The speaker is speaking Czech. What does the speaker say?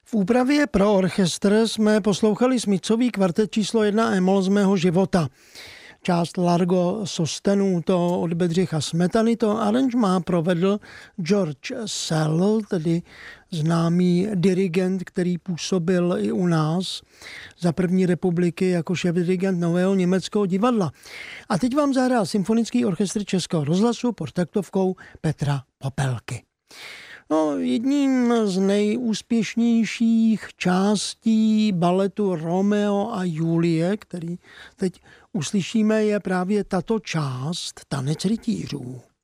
V úpravě pro orchestr jsme poslouchali Smithsový kvartet číslo 1 Emol z mého života. Část Largo sostenuto od Bedřicha Smetany, to aranžmá provedl George Szell, tedy známý dirigent, který působil i u nás za první republiky jako šéfdirigent Nového německého divadla. A teď vám zahrál Symfonický orchestr Českého rozhlasu pod taktovkou Petra Popelky. No, jedním z nejúspěšnějších částí baletu Romeo a Julie, který teď uslyšíme, je právě tato část Tanec rytířů.